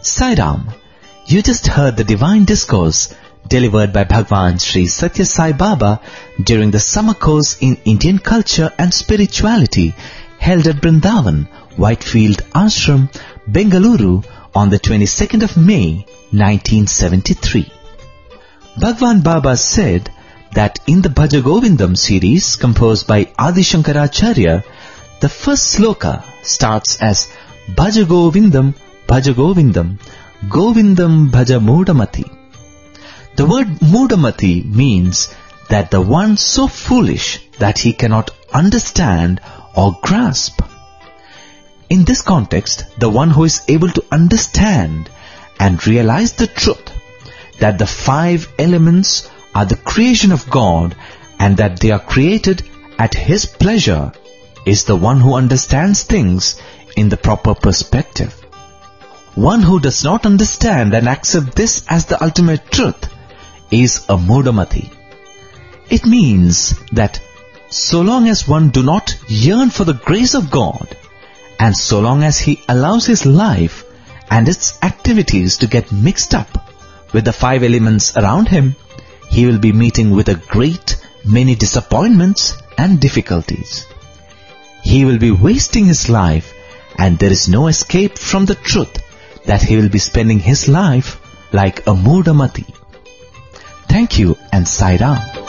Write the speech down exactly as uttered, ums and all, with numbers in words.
Sai Ram, you just heard the divine discourse delivered by Bhagwan Sri Satya Sai Baba during the summer course in Indian culture and spirituality held at Brindavan, Whitefield Ashram, Bengaluru on the twenty-second of May, nineteen seventy-three. Bhagwan Baba said that in the Bhaja Govindam series composed by Adi Shankaracharya, the first sloka starts as Bhaja Govindam, Bhaja Govindam, Govindam Bhaja Mudamati. The word Mudamati means that the one so foolish that he cannot understand or grasp. In this context, the one who is able to understand and realize the truth that the five elements are the creation of God and that they are created at His pleasure is the one who understands things in the proper perspective. One who does not understand and accept this as the ultimate truth is a Mudamati. It means that so long as one do not yearn for the grace of God, and so long as he allows his life and its activities to get mixed up with the five elements around him, he will be meeting with a great many disappointments and difficulties. He will be wasting his life, and there is no escape from the truth that he will be spending his life like a Mudamati. Thank you and Sai Ram.